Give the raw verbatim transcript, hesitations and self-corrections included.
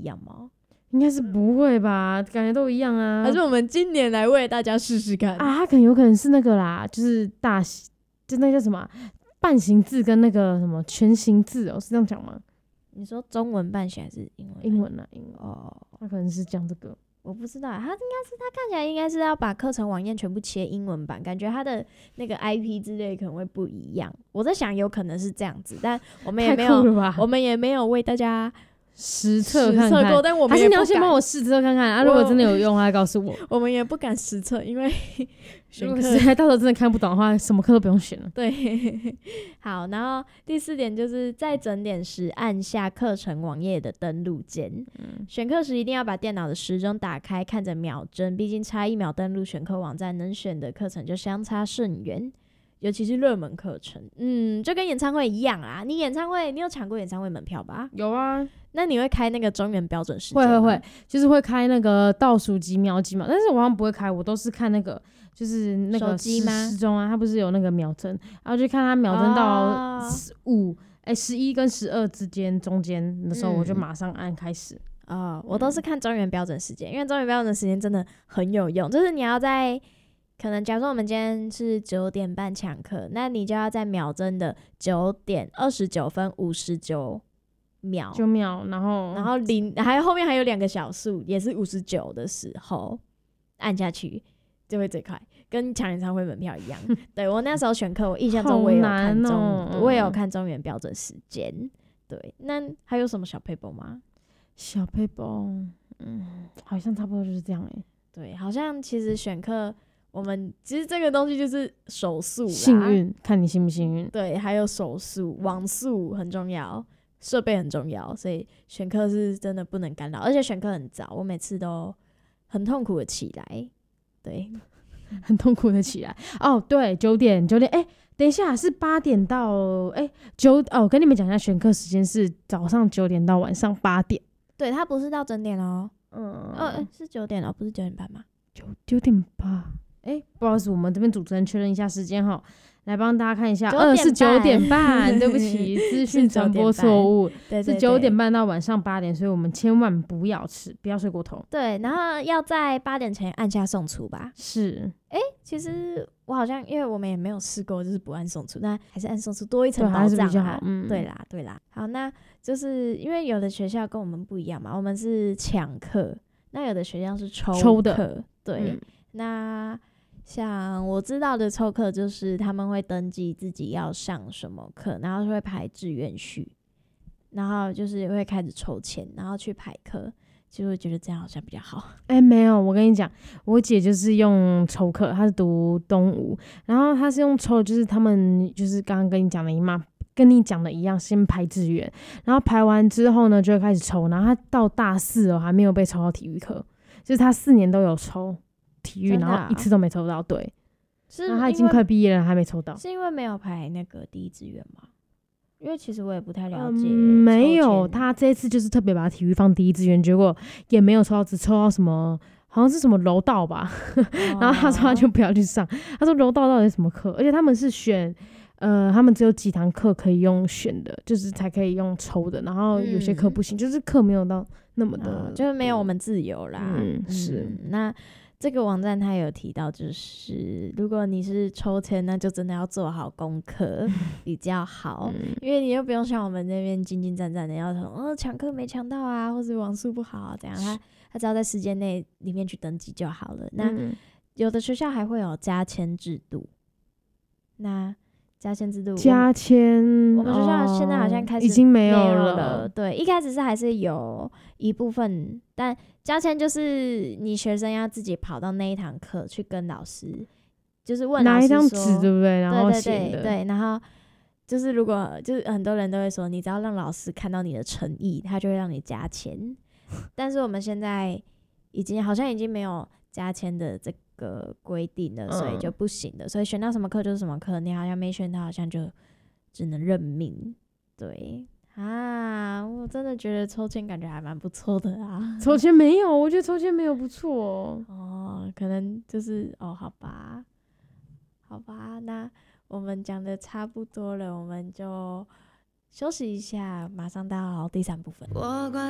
一样吗？ 应该是不会吧，感觉都一样啊。 还是我们今年来为大家试试看啊？它可能有可能是那个啦，就是大就那个叫什么半形字跟那个什么全形字哦，是这样讲吗？ 你说中文半形还是英文？ 英文啊，英文哦， 它可能是讲这个。 我不知道，他应该是他看起来应该是要把课程网页全部切英文版，感觉他的那个 I P 之类可能会不一样。我在想有可能是这样子，但我们也没有，我们也没有为大家实测看看过，但我们也还是你要先帮我试测看看啊？如果真的有用，再告诉我。 我们也不敢实测，因为如果实在到时候真的看不懂的话，什么课都不用选了。 对，好，然后第四点就是在整点时按下课程网页的登录键。嗯、选课时一定要把电脑的时钟打开，看着秒针，毕竟差一秒登录选课网站，能选的课程就相差甚远。尤其是热门课程，嗯，就跟演唱会一样啊。你演唱会，你有抢过演唱会门票吧？ 有啊。 那你会开那个中原标准时间吗？ 会会会，就是会开那个倒数几秒几秒，但是我好像不会开，我都是看那个就是那个时时钟啊，它不是有那个秒针，然后就看它秒针到五哎十一跟十二之间中间的时候，我就马上按开始。 哦、嗯，我都是看中原标准时间，因为中原标准时间真的很有用，就是你要在。可能假如说我们今天是九点半抢课，那你就要在秒针的九点二十九分五十九秒， 九秒，然后然后零，还有后面还有两个小数，也是五十九的时候按下去就会最快，跟抢演唱会门票一样。对，我那时候选课，我印象中我也有看中， 哦、 我也有看中原标准时间。对，那还有什么小撇步吗？ 小撇步，嗯，好像差不多就是这样哎、欸。 对，好像其实选课。我们其实这个东西就是手速啦， 幸运，看你幸不幸运。 对，还有手速、网速很重要，设备很重要，所以选课是真的不能干扰，而且选课很早，我每次都很痛苦的起来，对， 很痛苦的起来。哦，对，九点，九点，哎、欸，等一下是八点到，哎、欸，九哦，我跟你们讲一下，选课时间是早上九点到晚上八点。 对，它不是到整点哦， 嗯， 呃、哦，是九点哦，不是九点半吗？ 九九点八。哎、欸，不好意思，我们这边主持人确认一下时间哈，来帮大家看一下，呃，是九点半，对不起，资讯传播错误， 对， 是九点半到晚上八点，所以我们千万不要吃，不要睡过头。 对，然后要在八点前按下送出吧。 是， 哎、欸，其实我好像因为我们也没有试过，就是不按送出，但还是按送出多一层保障啊。 嗯， 对啦，对啦。好，那就是因为有的学校跟我们不一样嘛，我们是抢课，那有的学校是抽抽的， 对，嗯、那。像我知道的抽课就是他们会登记自己要上什么课，然后会排志愿序，然后就是会开始抽签，然后去排课，就会觉得这样好像比较好。 哎、欸，没有，我跟你讲，我姐就是用抽课，她是读东吴，然后她是用抽，就是他们就是刚刚跟你讲的一样，跟你讲的一样，先排志愿，然后排完之后呢，就会开始抽，然后她到大四哦还没有被抽到体育课，就是她四年都有抽。体育， 啊、 然后一次都没抽到，对， 是然后他已经快毕业了，还没抽到， 是因为没有排那个第一志愿吗？因为其实我也不太了解、嗯， 没有，他这次就是特别把体育放第一志愿，结果也没有抽到，只抽到什么，好像是什么柔道吧，哦、然后他说他就不要去上，他说柔道到底是什么课？而且他们是选，呃，他们只有几堂课可以用选的，就是才可以用抽的，然后有些课不行，嗯、就是课没有到那么的， 嗯、就是没有我们自由啦。 嗯，是、 嗯、那。这个网站它有提到，就是如果你是抽签，那就真的要做好功课比较好，嗯、因为你又不用像我们那边兢兢战战的要说哦抢课没抢到啊，或者网速不好啊，这样他他只要在时间内里面去登记就好了。那、嗯、有的学校还会有加签制度，那加签制度加签， 我们学校现在好像开始已经没有了， 了。 对，一开始是还是有一部分，但加签就是你学生要自己跑到那一堂课去跟老师，就是问老师说拿一张纸，对不对？然后写的， 对对对对，然后就是如果就是很多人都会说，你只要让老师看到你的诚意，他就会让你加签。但是我们现在已经好像已经没有加签的这个规定了，所以就不行了。嗯、所以选到什么课就是什么课，你好像没选到，好像就只能认命。对啊，我真的觉得抽签感觉还蛮不错的啊。 抽签没有，我觉得抽签没有不错哦。 哦，可能就是哦，好吧，好吧，那我们讲的差不多了，我们就休息一下，马上到第三部分。